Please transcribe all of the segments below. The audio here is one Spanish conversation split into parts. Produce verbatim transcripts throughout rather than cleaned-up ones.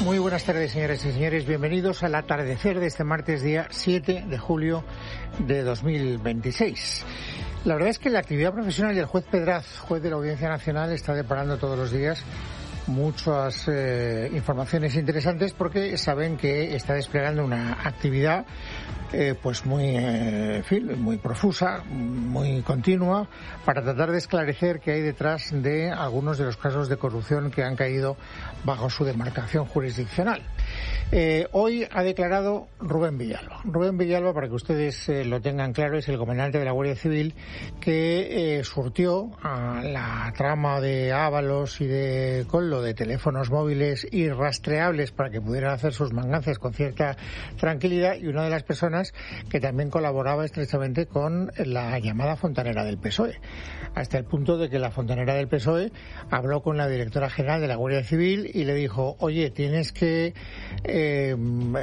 Muy buenas tardes, señoras y señores. Bienvenidos al atardecer de este martes, día siete de julio de dos mil veintiséis. La verdad es que la actividad profesional del juez Pedraz, juez de la Audiencia Nacional, está deparando todos los días muchas eh, informaciones interesantes, porque saben que está desplegando una actividad eh, pues muy eh, en fin, muy profusa, muy continua, para tratar de esclarecer qué hay detrás de algunos de los casos de corrupción que han caído bajo su demarcación jurisdiccional. Eh, hoy ha declarado Rubén Villalba. Rubén Villalba, para que ustedes eh, lo tengan claro, es el comandante de la Guardia Civil que eh, surtió a la trama de Ábalos y de Coldo de teléfonos móviles y rastreables para que pudieran hacer sus manganzas con cierta tranquilidad, y una de las personas que también colaboraba estrechamente con la llamada fontanera del P S O E, hasta el punto de que la fontanera del P S O E habló con la directora general de la Guardia Civil y le dijo: oye, tienes que eh,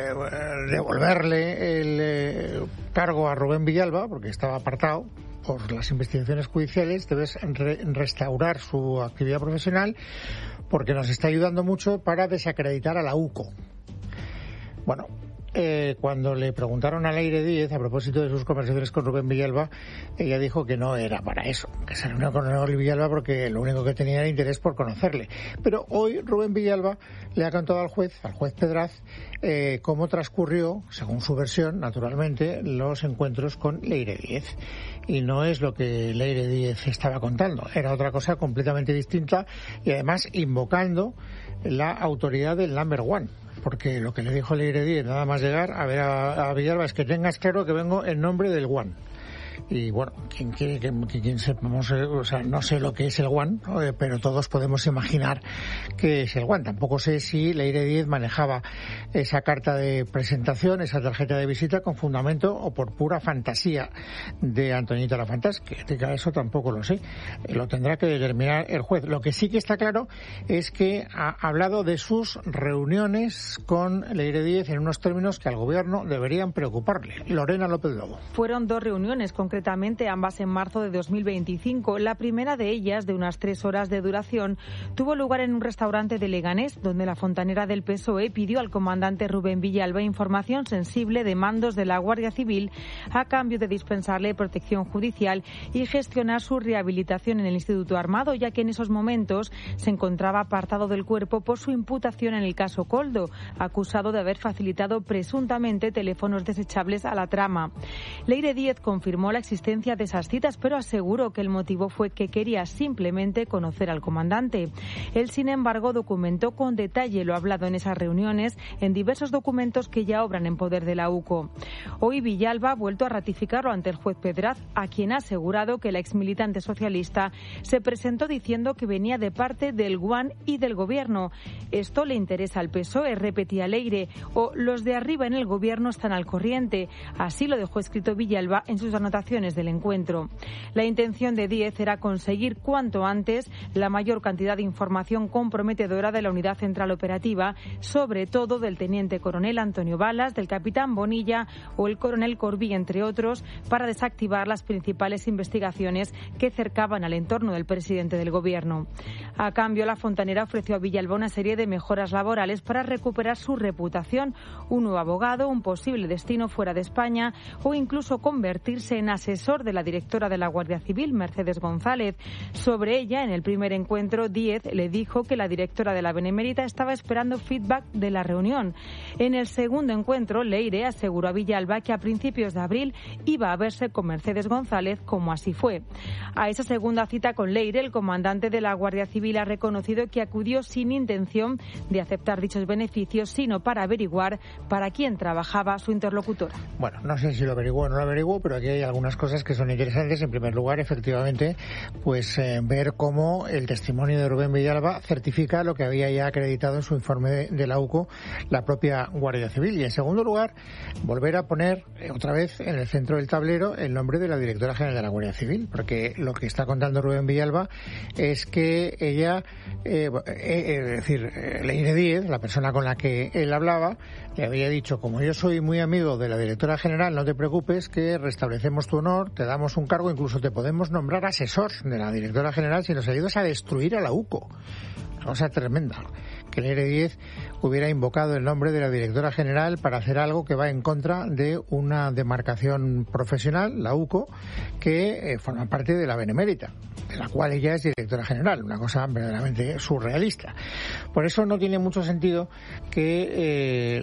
devolverle el eh, cargo a Rubén Villalba, porque estaba apartado por las investigaciones judiciales, debes re- restaurar su actividad profesional, porque nos está ayudando mucho para desacreditar a la U C O. Bueno, eh, cuando le preguntaron a Leire Díez a propósito de sus conversaciones con Rubén Villalba, ella dijo que no era para eso, que se reunió con Rubén Villalba porque lo único que tenía era interés por conocerle. Pero hoy Rubén Villalba le ha contado al juez, al juez Pedraz, eh, cómo transcurrió, según su versión, naturalmente, los encuentros con Leire Díez. Y no es lo que Leire Díez estaba contando, era otra cosa completamente distinta, y además invocando la autoridad del number one. Porque lo que le dijo Leire Díez, nada más llegar a ver a, a Villalba, es que tengas claro que vengo en nombre del One. Y bueno, quien quiere que, que quien sepamos, o sea, no sé lo que es el One, ¿no? Pero todos podemos imaginar que es el One. Tampoco sé si Leire Díez manejaba esa carta de presentación, esa tarjeta de visita con fundamento o por pura fantasía de Antoñita la Fantástica. Eso tampoco lo sé. Lo tendrá que determinar el juez. Lo que sí que está claro es que ha hablado de sus reuniones con Leire Díez en unos términos que al gobierno deberían preocuparle. Lorena López Lobo. Fueron dos reuniones, concretamente ambas en marzo de dos mil veinticinco. La primera de ellas, de unas tres horas de duración, tuvo lugar en un restaurante de Leganés, donde la fontanera del P S O E pidió al comandante Rubén Villalba información sensible de mandos de la Guardia Civil a cambio de dispensarle protección judicial y gestionar su rehabilitación en el Instituto Armado, ya que en esos momentos se encontraba apartado del cuerpo por su imputación en el caso Coldo, acusado de haber facilitado presuntamente teléfonos desechables a la trama. Leire Díez confirmó la existencia de esas citas, pero aseguró que el motivo fue que quería simplemente conocer al comandante. Él, sin embargo, documentó con detalle lo hablado en esas reuniones en diversos documentos que ya obran en poder de la U C O. Hoy Villalba ha vuelto a ratificarlo ante el juez Pedraz, a quien ha asegurado que la exmilitante socialista se presentó diciendo que venía de parte del G U A N y del gobierno. Esto le interesa al P S O E, repetía Leire, o los de arriba en el gobierno están al corriente. Así lo dejó escrito Villalba en sus anotaciones del encuentro. La intención de Díez era conseguir cuanto antes la mayor cantidad de información comprometedora de la Unidad Central Operativa, sobre todo del teniente coronel Antonio Balas, del capitán Bonilla o el coronel Corbí, entre otros, para desactivar las principales investigaciones que cercaban al entorno del presidente del gobierno. A cambio, la fontanera ofreció a Villalba una serie de mejoras laborales para recuperar su reputación, un nuevo abogado, un posible destino fuera de España o incluso convertirse en asesor de la directora de la Guardia Civil, Mercedes González. Sobre ella, en el primer encuentro, Díez le dijo que la directora de la Benemérita estaba esperando feedback de la reunión. En el segundo encuentro, Leire aseguró a Villalba que a principios de abril iba a verse con Mercedes González, como así fue. A esa segunda cita con Leire, el comandante de la Guardia Civil ha reconocido que acudió sin intención de aceptar dichos beneficios, sino para averiguar para quién trabajaba su interlocutora. Bueno, no sé si lo averiguó o no lo averiguó, pero aquí hay algunas cosas que son interesantes. En primer lugar, efectivamente, pues eh, ver cómo el testimonio de Rubén Villalba certifica lo que había ya acreditado en su informe de, de la U C O la propia Guardia Civil. Y en segundo lugar, volver a poner eh, otra vez en el centro del tablero el nombre de la directora general de la Guardia Civil, porque lo que está contando Rubén Villalba es que ella, eh, eh, es decir, eh, Leire Díez, la persona con la que él hablaba, le había dicho: como yo soy muy amigo de la directora general, no te preocupes, que restablecemos tu honor, te damos un cargo, incluso te podemos nombrar asesor de la directora general si nos ayudas a destruir a la U C O. Una cosa tremenda. que Leire Díez hubiera invocado el nombre de la directora general para hacer algo que va en contra de una demarcación profesional, la U C O, que eh, forma parte de la Benemérita, de la cual ella es directora general, una cosa verdaderamente surrealista. Por eso no tiene mucho sentido que eh,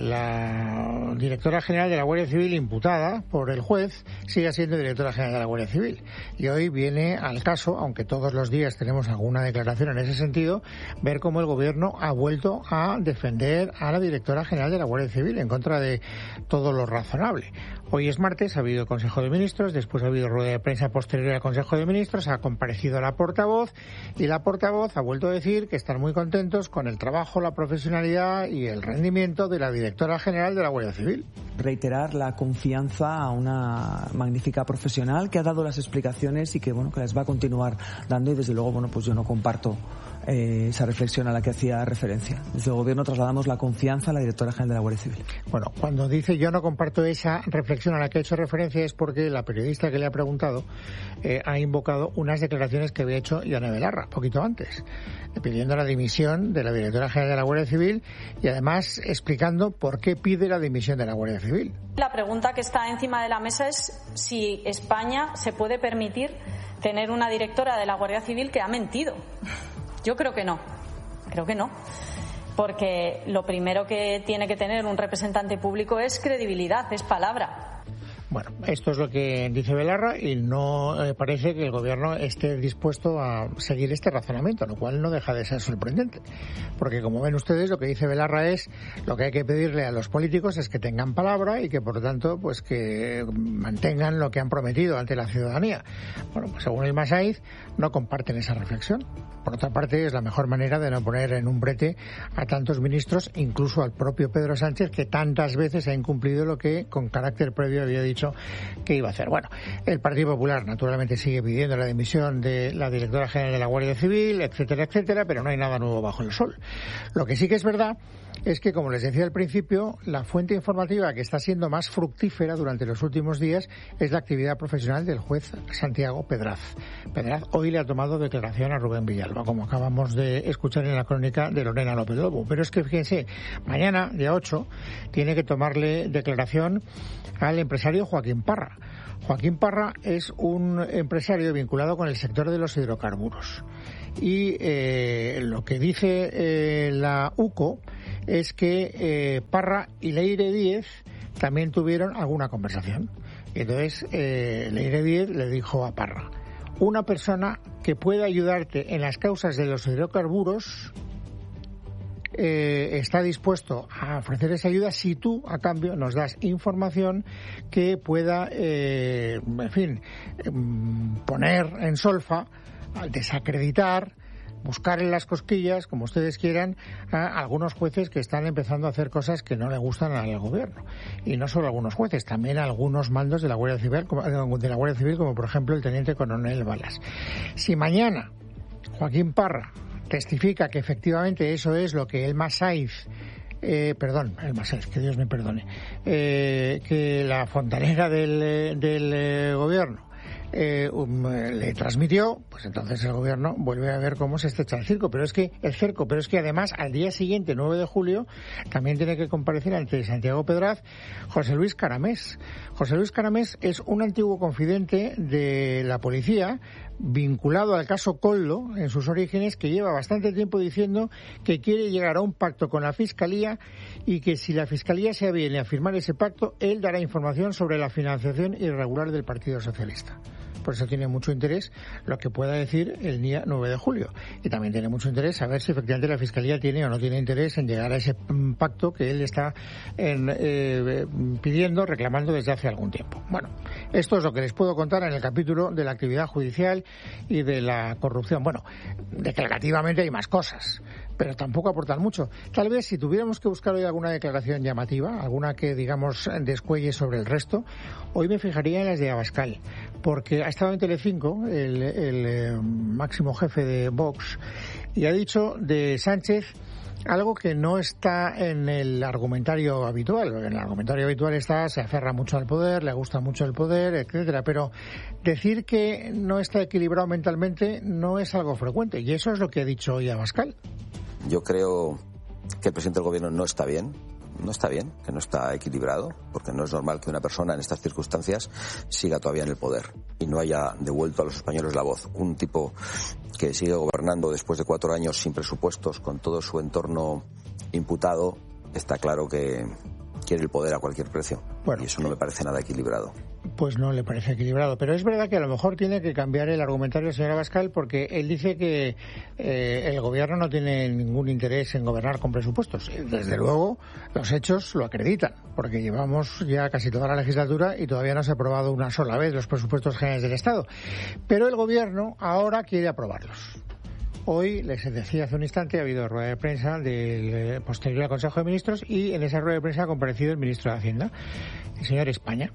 la directora general de la Guardia Civil, imputada por el juez, siga siendo directora general de la Guardia Civil. Y hoy viene al caso, aunque todos los días tenemos alguna declaración en ese sentido, ver cómo el gobierno ha vuelto a defender a la directora general de la Guardia Civil en contra de todo lo razonable. Hoy es martes, ha habido Consejo de Ministros, después ha habido rueda de prensa posterior al Consejo de Ministros, ha comparecido la portavoz y la portavoz ha vuelto a decir que están muy contentos con el trabajo, la profesionalidad y el rendimiento de la directora general de la Guardia Civil. Reiterar la confianza a una magnífica profesional que ha dado las explicaciones y que bueno que las va a continuar dando, y desde luego bueno pues yo no comparto eh, esa reflexión a la que hacía referencia. Desde el Gobierno trasladamos la confianza a la directora general de la Guardia Civil. Bueno, cuando dice yo no comparto esa reflexión a la que ha hecho referencia es porque la periodista que le ha preguntado eh, ha invocado unas declaraciones que había hecho Yone Belarra poquito antes, pidiendo la dimisión de la directora general de la Guardia Civil y además explicando por qué pide la dimisión de la Guardia Civil. La pregunta que está encima de la mesa es si España se puede permitir tener una directora de la Guardia Civil que ha mentido. Yo creo que no, creo que no, porque lo primero que tiene que tener un representante público es credibilidad, es palabra. Bueno, esto es lo que dice Belarra y no eh, parece que el gobierno esté dispuesto a seguir este razonamiento, lo cual no deja de ser sorprendente. Porque como ven ustedes, lo que dice Belarra es lo que hay que pedirle a los políticos es que tengan palabra y que por lo tanto pues que mantengan lo que han prometido ante la ciudadanía. Bueno, pues según el Masaiz no comparten esa reflexión. Por otra parte, es la mejor manera de no poner en un brete a tantos ministros, incluso al propio Pedro Sánchez, que tantas veces ha incumplido lo que con carácter previo había dicho que iba a hacer. Bueno, el Partido Popular naturalmente sigue pidiendo la dimisión de la directora general de la Guardia Civil, etcétera, etcétera, pero no hay nada nuevo bajo el sol. Lo que sí que es verdad es que, como les decía al principio, la fuente informativa que está siendo más fructífera durante los últimos días es la actividad profesional del juez Santiago Pedraz. Pedraz hoy le ha tomado declaración a Rubén Villalba, como acabamos de escuchar en la crónica de Lorena López Lobo. Pero es que, fíjense, mañana, día ocho, tiene que tomarle declaración al empresario Joaquín Parra. Joaquín Parra es un empresario vinculado con el sector de los hidrocarburos. Y eh, lo que dice eh, la U C O es que eh, Parra y Leire Díez también tuvieron alguna conversación. Y entonces eh, Leire Díez le dijo a Parra: una persona que pueda ayudarte en las causas de los hidrocarburos eh, está dispuesto a ofrecer esa ayuda si tú, a cambio, nos das información que pueda, eh, en fin, poner en solfa, desacreditar, buscar en las cosquillas, como ustedes quieran, a algunos jueces que están empezando a hacer cosas que no le gustan al gobierno. Y no solo algunos jueces, también algunos mandos de la Guardia Civil, como, de la Guardia Civil, como por ejemplo el teniente coronel Balas. Si mañana Joaquín Parra testifica que efectivamente eso es lo que el Masaiz Eh, perdón, el Masaiz, que Dios me perdone, eh, que la fontanera del, del eh, gobierno Eh, um, le transmitió, pues entonces el gobierno vuelve a ver cómo se estrecha el circo, pero es que el cerco, pero es que además al día siguiente, nueve de julio, también tiene que comparecer ante Santiago Pedraz José Luis Caramés. José Luis Caramés es un antiguo confidente de la policía vinculado al caso Koldo en sus orígenes, que lleva bastante tiempo diciendo que quiere llegar a un pacto con la Fiscalía y que si la Fiscalía se aviene a firmar ese pacto, él dará información sobre la financiación irregular del Partido Socialista. Por eso tiene mucho interés lo que pueda decir el día nueve de julio. Y también tiene mucho interés saber si efectivamente la Fiscalía tiene o no tiene interés en llegar a ese pacto que él está en, eh, pidiendo, reclamando desde hace algún tiempo. Bueno, esto es lo que les puedo contar en el capítulo de la actividad judicial y de la corrupción. Bueno, declarativamente hay más cosas, pero tampoco aportan mucho. Tal vez si tuviéramos que buscar hoy alguna declaración llamativa, alguna que, digamos, descuelle sobre el resto, hoy me fijaría en las de Abascal, porque ha estado en Telecinco el, el eh, máximo jefe de Vox y ha dicho de Sánchez algo que no está en el argumentario habitual. En el argumentario habitual está, se aferra mucho al poder, le gusta mucho el poder, etcétera, pero decir que no está equilibrado mentalmente no es algo frecuente, y eso es lo que ha dicho hoy Abascal. Yo creo que el presidente del gobierno no está bien, no está bien, que no está equilibrado, porque no es normal que una persona en estas circunstancias siga todavía en el poder y no haya devuelto a los españoles la voz. Un tipo que sigue gobernando después de cuatro años sin presupuestos, con todo su entorno imputado, está claro que quiere el poder a cualquier precio. Bueno, y eso no me parece nada equilibrado. Pues no le parece equilibrado, pero es verdad que a lo mejor tiene que cambiar el argumentario del señor Abascal, porque él dice que eh, el gobierno no tiene ningún interés en gobernar con presupuestos. Desde luego, los hechos lo acreditan, porque llevamos ya casi toda la legislatura y todavía no se ha aprobado una sola vez los presupuestos generales del Estado. Pero el gobierno ahora quiere aprobarlos. Hoy, les decía hace un instante, ha habido rueda de prensa del posterior al Consejo de Ministros y en esa rueda de prensa ha comparecido el ministro de Hacienda, el señor España.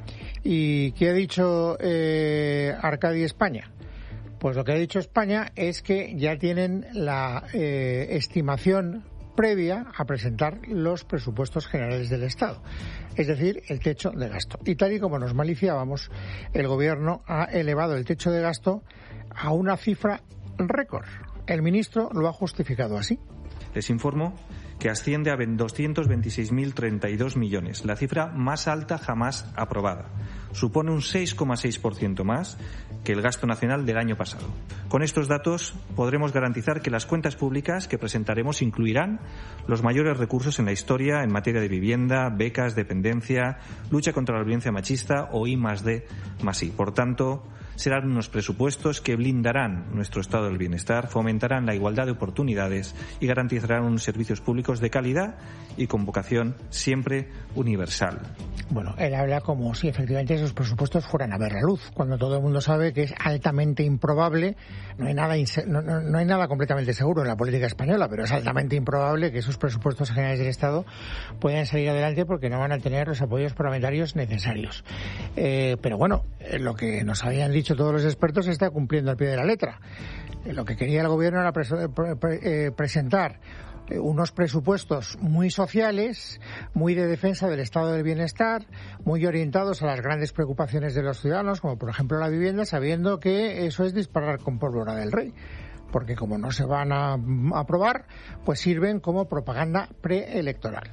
¿Y qué ha dicho eh, Arcadi España? Pues lo que ha dicho España es que ya tienen la eh, estimación previa a presentar los presupuestos generales del Estado, es decir, el techo de gasto. Y tal y como nos maliciábamos, el Gobierno ha elevado el techo de gasto a una cifra récord. El ministro lo ha justificado así. Les informo que asciende a doscientos veintiséis mil treinta y dos millones, la cifra más alta jamás aprobada. Supone un seis coma seis por ciento más que el gasto nacional del año pasado. Con estos datos podremos garantizar que las cuentas públicas que presentaremos incluirán los mayores recursos en la historia en materia de vivienda, becas, dependencia, lucha contra la violencia machista o I más D más I. Por tanto, serán unos presupuestos que blindarán nuestro estado del bienestar, fomentarán la igualdad de oportunidades y garantizarán unos servicios públicos de calidad y con vocación siempre universal. Bueno, él habla como si efectivamente esos presupuestos fueran a ver la luz, cuando todo el mundo sabe que es altamente improbable. No hay nada inse- no, no, no hay nada completamente seguro en la política española, pero es altamente improbable que esos presupuestos generales del Estado puedan salir adelante porque no van a tener los apoyos parlamentarios necesarios. Eh, pero bueno, lo que nos habían dicho todos los expertos se está cumpliendo al pie de la letra. Lo que quería el gobierno era pre- pre- pre- eh, presentar unos presupuestos muy sociales, muy de defensa del estado del bienestar, muy orientados a las grandes preocupaciones de los ciudadanos, como por ejemplo la vivienda, sabiendo que eso es disparar con pólvora del rey, porque como no se van a aprobar, pues sirven como propaganda preelectoral.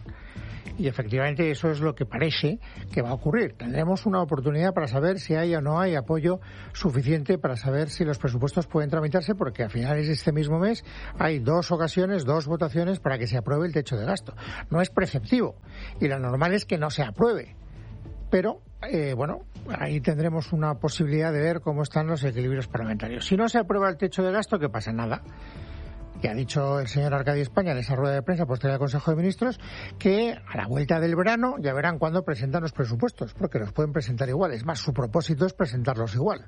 Y efectivamente eso es lo que parece que va a ocurrir. Tendremos una oportunidad para saber si hay o no hay apoyo suficiente para saber si los presupuestos pueden tramitarse, porque a finales de este mismo mes hay dos ocasiones, dos votaciones para que se apruebe el techo de gasto. No es preceptivo y lo normal es que no se apruebe. Pero, eh, bueno, ahí tendremos una posibilidad de ver cómo están los equilibrios parlamentarios. Si no se aprueba el techo de gasto, ¿qué pasa? Nada. Que ha dicho el señor Arcadi España en esa rueda de prensa posterior al Consejo de Ministros, que a la vuelta del verano ya verán cuándo presentan los presupuestos, porque los pueden presentar igual. Es más, su propósito es presentarlos igual.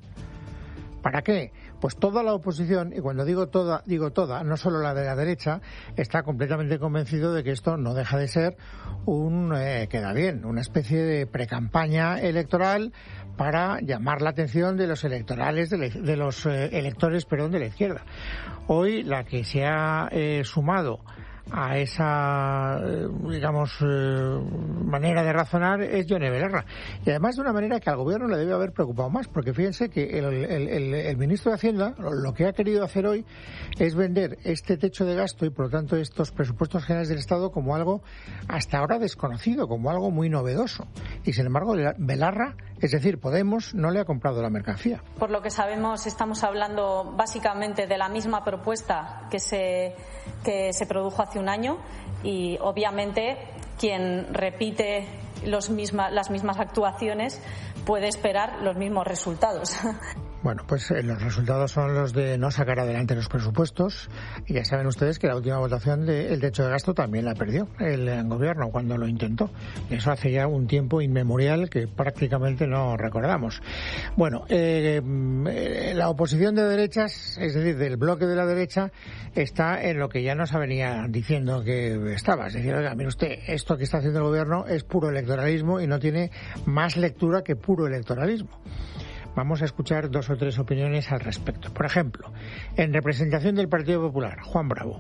¿Para qué? Pues toda la oposición, y cuando digo toda, digo toda, no solo la de la derecha, está completamente convencido de que esto no deja de ser un, eh, queda bien, una especie de precampaña electoral para llamar la atención de los electorales, de, le, de los eh, electores, perdón, de la izquierda. Hoy la que se ha eh, sumado a esa, digamos, eh, manera de razonar es Yone Belarra. Y además de una manera que al gobierno le debe haber preocupado más, porque fíjense que el, el, el, el ministro de Hacienda lo que ha querido hacer hoy es vender este techo de gasto y por lo tanto estos presupuestos generales del Estado como algo hasta ahora desconocido, como algo muy novedoso. Y sin embargo Belarra, es decir, Podemos, no le ha comprado la mercancía. Por lo que sabemos, estamos hablando básicamente de la misma propuesta que se, que se produjo hace un año y obviamente quien repite los misma, las mismas actuaciones puede esperar los mismos resultados. Bueno, pues eh, los resultados son los de no sacar adelante los presupuestos y ya saben ustedes que la última votación del techo de gasto también la perdió el, el gobierno cuando lo intentó. Eso hace ya un tiempo inmemorial que prácticamente no recordamos. Bueno, eh, eh, la oposición de derechas, es decir, del bloque de la derecha, está en lo que ya nos venía diciendo que estaba. Es decir, oiga, mire usted, esto que está haciendo el gobierno es puro electoralismo y no tiene más lectura que puro electoralismo. Vamos a escuchar dos o tres opiniones al respecto. Por ejemplo, en representación del Partido Popular, Juan Bravo.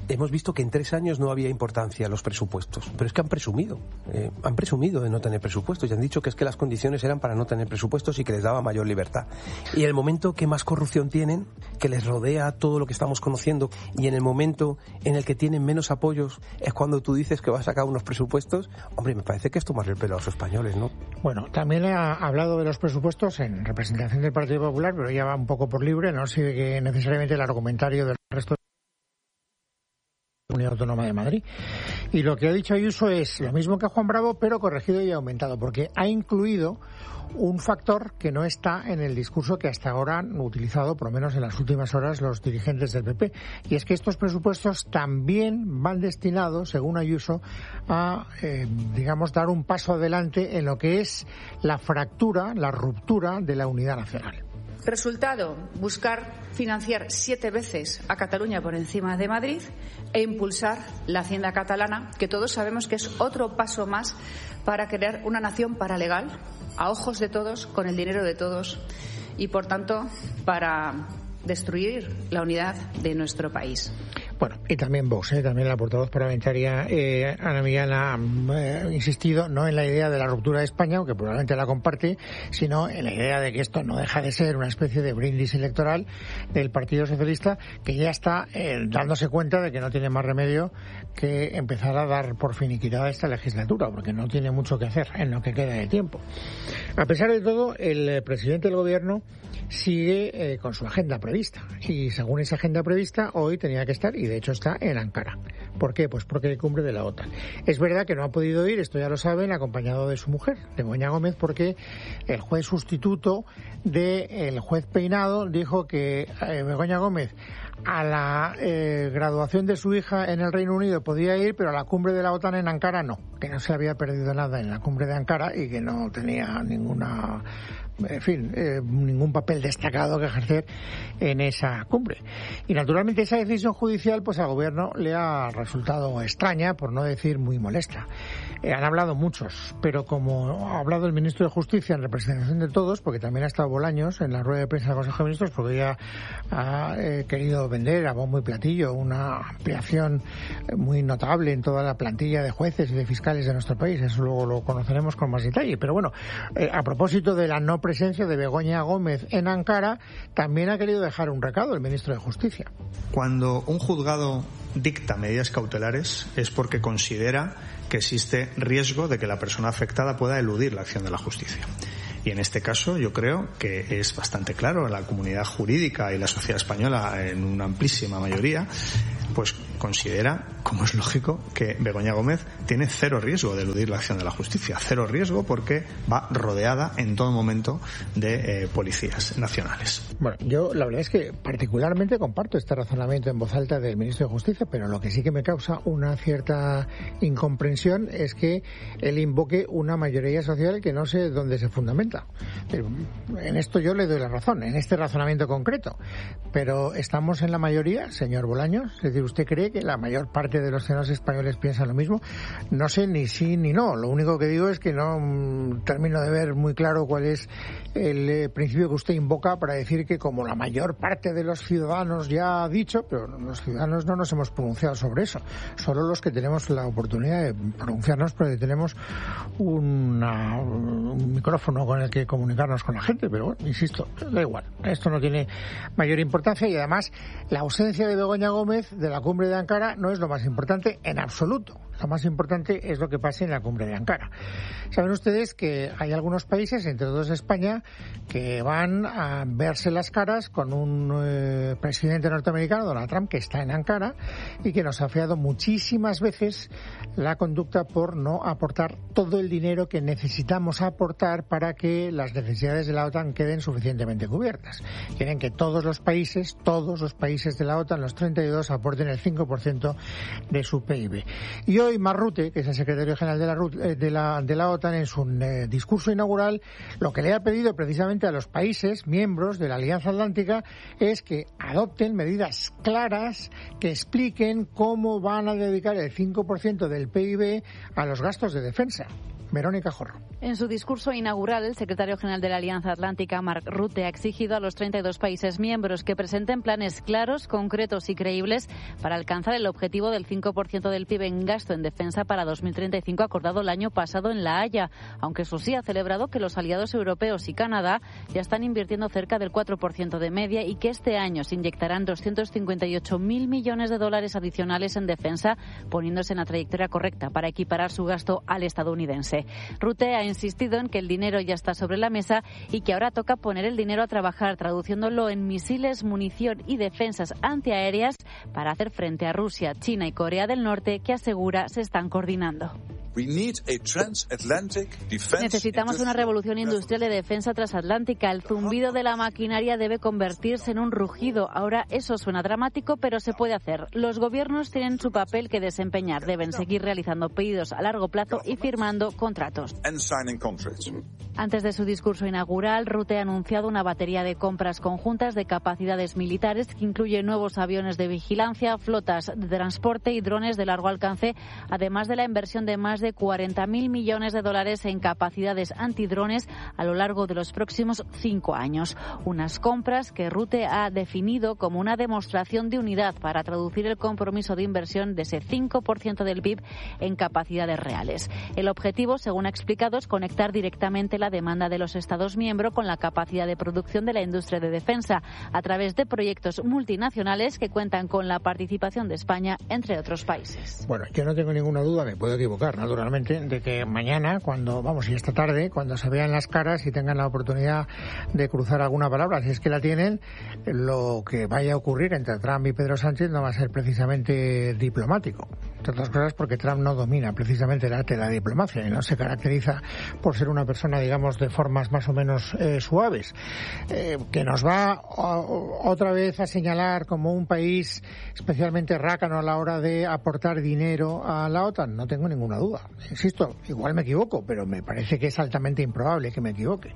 hemos visto que en tres años no había importancia a los presupuestos, pero es que han presumido, eh, han presumido de no tener presupuestos y han dicho que es que las condiciones eran para no tener presupuestos y que les daba mayor libertad. Y en el momento que más corrupción tienen, que les rodea todo lo que estamos conociendo, y en el momento en el que tienen menos apoyos es cuando tú dices que vas a sacar unos presupuestos, hombre, me parece que es tomarle el pelo a los españoles, ¿no? Bueno, también ha hablado de los presupuestos en representación del Partido Popular, pero ya va un poco por libre, no sigue necesariamente el argumentario del resto de la Comunidad Autónoma de Madrid. Y lo que ha dicho Ayuso es lo mismo que Juan Bravo, pero corregido y aumentado, porque ha incluido un factor que no está en el discurso que hasta ahora han utilizado, por lo menos en las últimas horas, los dirigentes del P P. Y es que estos presupuestos también van destinados, según Ayuso, a, eh, digamos, dar un paso adelante en lo que es la fractura, la ruptura de la unidad nacional. Resultado, buscar financiar siete veces a Cataluña por encima de Madrid e impulsar la hacienda catalana, que todos sabemos que es otro paso más para crear una nación paralegal, a ojos de todos, con el dinero de todos y, por tanto, para destruir la unidad de nuestro país. Bueno, y también Vox, ¿eh? También la portavoz parlamentaria eh, Ana Millán ha eh, insistido no en la idea de la ruptura de España, aunque probablemente la comparte, sino en la idea de que esto no deja de ser una especie de brindis electoral del Partido Socialista, que ya está eh, dándose cuenta de que no tiene más remedio que empezar a dar por finiquitada esta legislatura, porque no tiene mucho que hacer en lo que queda de tiempo. A pesar de todo, el presidente del Gobierno sigue eh, con su agenda prevista, y según esa agenda prevista hoy tenía que estar, y de hecho está en Ankara. ¿Por qué? Pues porque hay cumbre de la OTAN. Es verdad que no ha podido ir, esto ya lo saben, acompañado de su mujer, de Begoña Gómez, porque el juez sustituto del juez Peinado dijo que eh, Begoña Gómez a la eh, graduación de su hija en el Reino Unido podía ir, pero a la cumbre de la OTAN en Ankara no, que no se había perdido nada en la cumbre de Ankara y que no tenía ninguna, en fin, eh, ningún papel destacado que ejercer en esa cumbre. Y naturalmente esa decisión judicial pues al gobierno le ha resultado extraña, por no decir muy molesta. Eh, han hablado muchos, pero como ha hablado el ministro de Justicia en representación de todos, porque también ha estado Bolaños en la rueda de prensa del Consejo de Ministros, porque ella ha eh, querido vender a bombo y platillo una ampliación muy notable en toda la plantilla de jueces y de fiscales de nuestro país. Eso luego lo conoceremos con más detalle. Pero bueno, eh, a propósito de la no presencia de Begoña Gómez en Ankara, también ha querido dejar un recado el ministro de Justicia. Cuando un juzgado dicta medidas cautelares es porque considera que existe riesgo de que la persona afectada pueda eludir la acción de la justicia. Y en este caso yo creo que es bastante claro, la comunidad jurídica y la sociedad española en una amplísima mayoría pues considera, como es lógico, que Begoña Gómez tiene cero riesgo de eludir la acción de la justicia. Cero riesgo porque va rodeada en todo momento de eh, policías nacionales. Bueno, yo la verdad es que particularmente comparto este razonamiento en voz alta del ministro de Justicia, pero lo que sí que me causa una cierta incomprensión es que él invoque una mayoría social que no sé dónde se fundamenta. Pero en esto yo le doy la razón, en este razonamiento concreto. Pero ¿estamos en la mayoría, señor Bolaños? Es decir, ¿usted cree que la mayor parte de los ciudadanos españoles piensan lo mismo? No sé ni sí ni no. Lo único que digo es que no mm, termino de ver muy claro cuál es el eh, principio que usted invoca para decir que como la mayor parte de los ciudadanos ya ha dicho, pero los ciudadanos no nos hemos pronunciado sobre eso. Solo los que tenemos la oportunidad de pronunciarnos porque tenemos una, un micrófono con el que comunicarnos con la gente. Pero bueno, insisto, da igual. Esto no tiene mayor importancia y además la ausencia de Begoña Gómez de la cumbre de Ankara no es lo más importante en absoluto. Lo más importante es lo que pase en la cumbre de Ankara. Saben ustedes que hay algunos países, entre todos España, que van a verse las caras con un eh, presidente norteamericano, Donald Trump, que está en Ankara y que nos ha fallado muchísimas veces la conducta por no aportar todo el dinero que necesitamos aportar para que las necesidades de la OTAN queden suficientemente cubiertas. Quieren que todos los países, todos los países de la OTAN, los treinta y dos, aporten el cinco por ciento de su P I B. Y hoy Marrute, que es el secretario general de la, de la, de la OTAN, en su eh, discurso inaugural, lo que le ha pedido precisamente a los países miembros de la Alianza Atlántica es que adopten medidas claras que expliquen cómo van a dedicar el cinco por ciento del P I B a los gastos de defensa. Verónica Jorro. En su discurso inaugural, el secretario general de la Alianza Atlántica, Mark Rutte, ha exigido a los treinta y dos países miembros que presenten planes claros, concretos y creíbles para alcanzar el objetivo del cinco por ciento del P I B en gasto en defensa para dos mil treinta y cinco acordado el año pasado en La Haya, aunque eso sí ha celebrado que los aliados europeos y Canadá ya están invirtiendo cerca del cuatro por ciento de media y que este año se inyectarán doscientos cincuenta y ocho mil millones de dólares adicionales en defensa, poniéndose en la trayectoria correcta para equiparar su gasto al estadounidense. Rutte ha insistido en que el dinero ya está sobre la mesa y que ahora toca poner el dinero a trabajar, traduciéndolo en misiles, munición y defensas antiaéreas para hacer frente a Rusia, China y Corea del Norte, que asegura se están coordinando. Necesitamos una revolución industrial de defensa transatlántica. El zumbido de la maquinaria debe convertirse en un rugido. Ahora eso suena dramático, pero se puede hacer. Los gobiernos tienen su papel que desempeñar. Deben seguir realizando pedidos a largo plazo y firmando contratos. Antes de su discurso inaugural, Rutte ha anunciado una batería de compras conjuntas de capacidades militares que incluye nuevos aviones de vigilancia, flotas de transporte y drones de largo alcance, además de la inversión de más de cuarenta mil millones de dólares en capacidades antidrones a lo largo de los próximos cinco años. Unas compras que Rutte ha definido como una demostración de unidad para traducir el compromiso de inversión de ese cinco por ciento del P I B en capacidades reales. El objetivo, según ha explicado, es conectar directamente la demanda de los Estados miembros con la capacidad de producción de la industria de defensa a través de proyectos multinacionales que cuentan con la participación de España, entre otros países. Bueno, yo no tengo ninguna duda, me puedo equivocar, naturalmente, de que mañana, cuando, vamos, y esta tarde, cuando se vean las caras y tengan la oportunidad de cruzar alguna palabra, si es que la tienen, lo que vaya a ocurrir entre Trump y Pedro Sánchez no va a ser precisamente diplomático. Entre otras cosas porque Trump no domina precisamente el arte de la diplomacia y no se caracteriza por ser una persona, digamos, de formas más o menos eh, suaves, eh, que nos va o, otra vez a señalar como un país especialmente rácano a la hora de aportar dinero a la OTAN. No tengo ninguna duda. Insisto, igual me equivoco, pero me parece que es altamente improbable que me equivoque.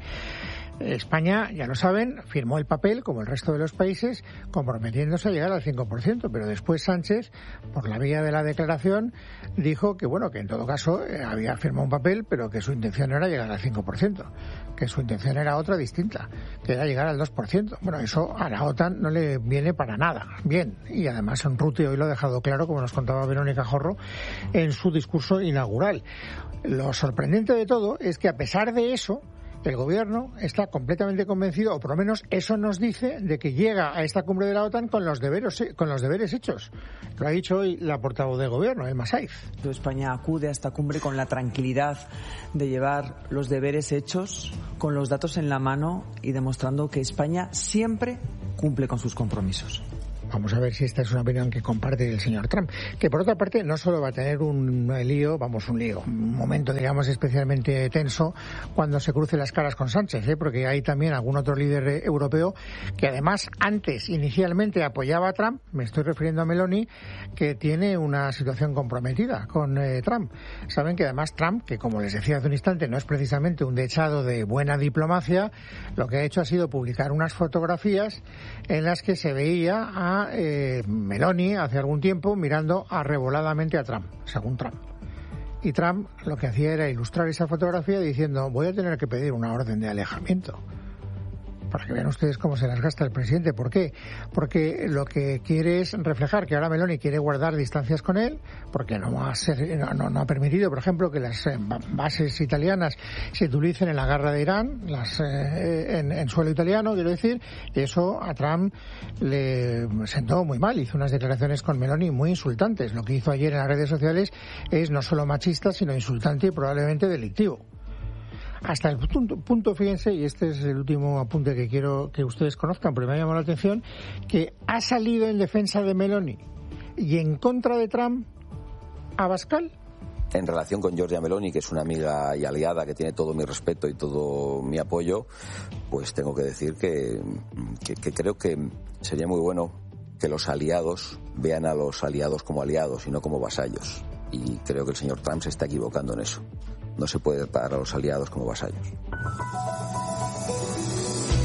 España, ya lo saben, firmó el papel, como el resto de los países, comprometiéndose a llegar al cinco por ciento, pero después Sánchez, por la vía de la declaración, dijo que, bueno, que en todo caso eh, había firmado un papel, pero que su intención no era llegar al cinco por ciento, que su intención era otra distinta, que era llegar al dos por ciento. Bueno, eso a la OTAN no le viene para nada bien, y además en Rutte hoy lo ha dejado claro, como nos contaba Verónica Jorro, en su discurso inaugural. Lo sorprendente de todo es que, a pesar de eso, el gobierno está completamente convencido, o por lo menos eso nos dice, de que llega a esta cumbre de la OTAN con los deberes, con los deberes hechos. Lo ha dicho hoy la portavoz del gobierno, Elma Saiz. España acude a esta cumbre con la tranquilidad de llevar los deberes hechos, con los datos en la mano y demostrando que España siempre cumple con sus compromisos. Vamos a ver si esta es una opinión que comparte el señor Trump, que por otra parte no solo va a tener un lío, vamos, un lío, un momento, digamos, especialmente tenso cuando se cruce las caras con Sánchez, ¿eh? Porque hay también algún otro líder europeo que además antes, inicialmente, apoyaba a Trump, me estoy refiriendo a Meloni, que tiene una situación comprometida con eh, Trump. Saben que además Trump, que como les decía hace un instante, no es precisamente un dechado de buena diplomacia, lo que ha hecho ha sido publicar unas fotografías en las que se veía a Eh, Meloni hace algún tiempo mirando arreboladamente a Trump, según Trump. Y Trump lo que hacía era ilustrar esa fotografía diciendo: voy a tener que pedir una orden de alejamiento. Para que vean ustedes cómo se las gasta el presidente. ¿Por qué? Porque lo que quiere es reflejar que ahora Meloni quiere guardar distancias con él, porque no ha, ser, no, no, no ha permitido, por ejemplo, que las eh, bases italianas se utilicen en la guerra de Irán, las eh, en, en suelo italiano, quiero decir, y eso a Trump le sentó muy mal. Hizo unas declaraciones con Meloni muy insultantes. Lo que hizo ayer en las redes sociales es no solo machista, sino insultante y probablemente delictivo. Hasta el punto, punto, fíjense, y este es el último apunte que quiero que ustedes conozcan, porque me ha llamado la atención, que ha salido en defensa de Meloni y en contra de Trump Abascal. En relación con Giorgia Meloni, que es una amiga y aliada que tiene todo mi respeto y todo mi apoyo, pues tengo que decir que, que, que creo que sería muy bueno que los aliados vean a los aliados como aliados y no como vasallos. Y creo que el señor Trump se está equivocando en eso. No se puede tratar a los aliados como vasallos.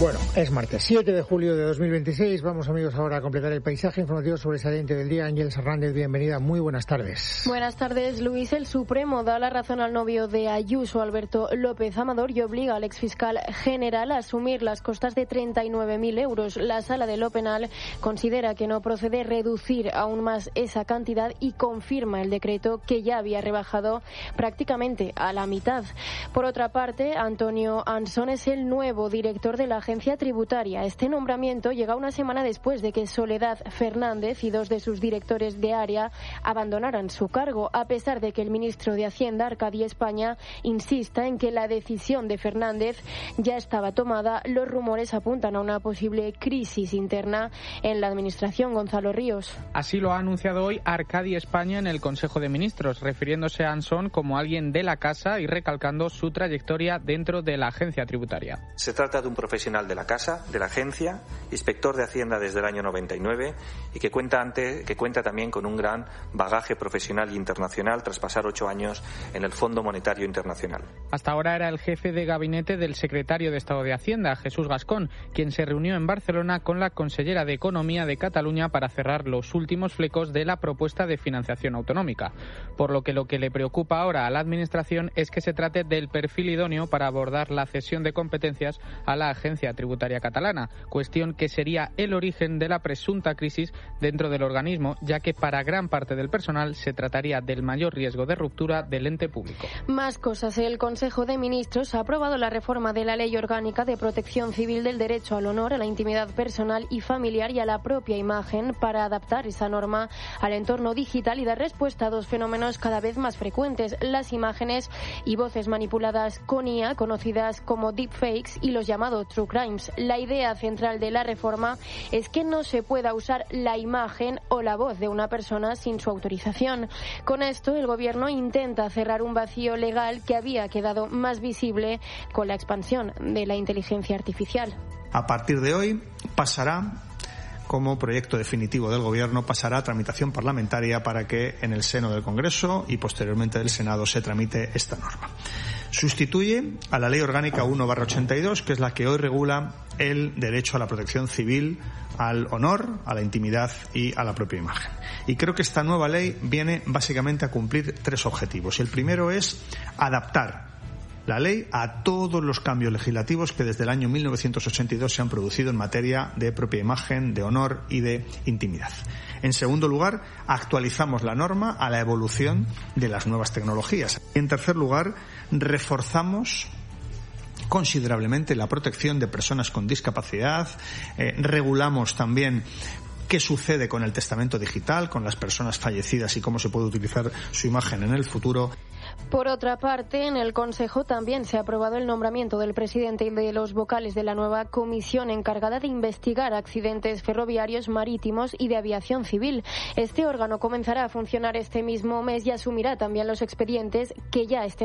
Bueno, es martes siete de julio de dos mil veintiséis. Vamos, amigos, ahora a completar el paisaje informativo sobresaliente del día. Ángeles Hernández, bienvenida. Muy buenas tardes. Buenas tardes, Luis. El Supremo da la razón al novio de Ayuso, Alberto López Amador, y obliga al exfiscal general a asumir las costas de treinta y nueve mil euros. La Sala de lo Penal considera que no procede reducir aún más esa cantidad y confirma el decreto que ya había rebajado prácticamente a la mitad. Por otra parte, Antonio Ansón es el nuevo director de la Agencia Tributaria. Este nombramiento llega una semana después de que Soledad Fernández y dos de sus directores de área abandonaran su cargo, a pesar de que el ministro de Hacienda, Arcadi España, insista en que la decisión de Fernández ya estaba tomada. Los rumores apuntan a una posible crisis interna en la administración. Gonzalo Ríos. Así lo ha anunciado hoy Arcadi España en el Consejo de Ministros, refiriéndose a Ansón como alguien de la casa y recalcando su trayectoria dentro de la agencia tributaria. Se trata de un profesional de la casa, de la agencia, inspector de Hacienda desde el año noventa y nueve y que cuenta, ante, que cuenta también con un gran bagaje profesional e internacional tras pasar ocho años en el Fondo Monetario Internacional. Hasta ahora era el jefe de gabinete del secretario de Estado de Hacienda, Jesús Gascón, quien se reunió en Barcelona con la consellera de Economía de Cataluña para cerrar los últimos flecos de la propuesta de financiación autonómica. Por lo que lo que le preocupa ahora a la Administración es que se trate del perfil idóneo para abordar la cesión de competencias a la agencia tributaria catalana, cuestión que sería el origen de la presunta crisis dentro del organismo, ya que para gran parte del personal se trataría del mayor riesgo de ruptura del ente público. Más cosas. El Consejo de Ministros ha aprobado la reforma de la Ley Orgánica de Protección Civil del derecho al honor, a la intimidad personal y familiar y a la propia imagen para adaptar esa norma al entorno digital y dar respuesta a dos fenómenos cada vez más frecuentes: las imágenes y voces manipuladas con I A, conocidas como deepfakes, y los llamados true crimes. La idea central de la reforma es que no se pueda usar la imagen o la voz de una persona sin su autorización. Con esto, el Gobierno intenta cerrar un vacío legal que había quedado más visible con la expansión de la inteligencia artificial. A partir de hoy pasará, como proyecto definitivo del Gobierno, pasará a tramitación parlamentaria para que en el seno del Congreso y posteriormente del Senado se tramite esta norma. Sustituye a la Ley Orgánica uno barra ochenta y dos, que es la que hoy regula el derecho a la protección civil, al honor, a la intimidad y a la propia imagen. Y creo que esta nueva ley viene básicamente a cumplir tres objetivos. El primero es adaptar la ley a todos los cambios legislativos que desde el año mil novecientos ochenta y dos se han producido en materia de propia imagen, de honor y de intimidad. En segundo lugar, actualizamos la norma a la evolución de las nuevas tecnologías. Y en tercer lugar, reforzamos considerablemente la protección de personas con discapacidad, eh, regulamos también qué sucede con el testamento digital, con las personas fallecidas y cómo se puede utilizar su imagen en el futuro. Por otra parte, en el Consejo también se ha aprobado el nombramiento del presidente y de los vocales de la nueva comisión encargada de investigar accidentes ferroviarios, marítimos y de aviación civil. Este órgano comenzará a funcionar este mismo mes y asumirá también los expedientes que ya estén